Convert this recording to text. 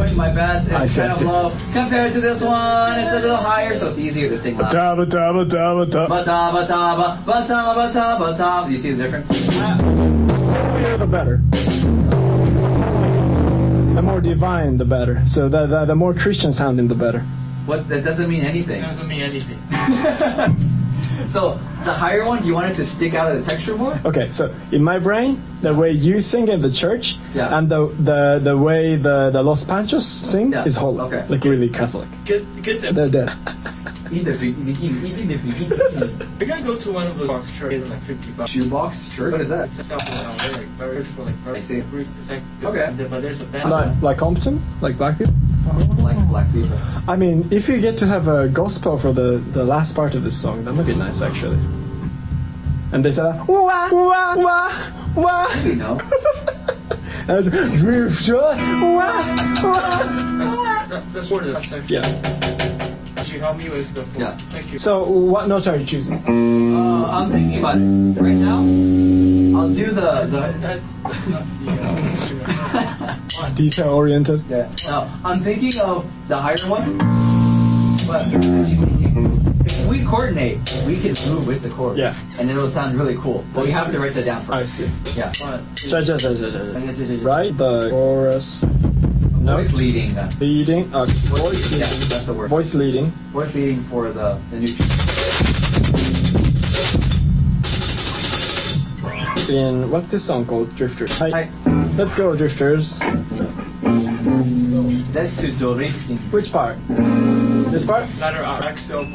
doing my best. It's kind of low compared to this one. It's a little higher, so it's easier to sing loud. Taba taba taba taba. Ba-taba taba, ba-taba taba taba. You see the difference? The holier the better. The more divine, the better. So the more Christian sounding, the better. What? That doesn't mean anything. It doesn't mean anything. So the higher one, you want it to stick out of the texture more? Okay, so in my brain, the way you sing in the church and the way the Los Panchos sing is holy. Okay. Like really Catholic. Get them. They're dead. We can go to one of those box churches, like $50. Shoebox church? What is that? It's like very for like very. I see. It's like Okay. But there's a band. Like Compton? Like black people? Like black people. I mean, if you get to have a gospel for the last part of this song, that would be nice actually. And they say that, wah, wah, wah, wah. You know. That's drifter, wah, wah. That's one of the section. Yeah. Could you help me with the floor? Yeah. Thank you. So, what note are you choosing? I'm thinking about it right now. I'll do the Detail oriented. Yeah. No, I'm thinking of the higher one. But if we coordinate, we can move with the chord. Yeah. And it'll sound really cool. But we have to write that down first. I see. Yeah. Right? The chorus. Voice leading. Leading. Voice leading. Yeah, that's the word. Voice leading. Voice leading for the new. In what's this song called? Drifters. Hi. Let's go, Drifters. That's to do. Which part? This part? Letter R. XO.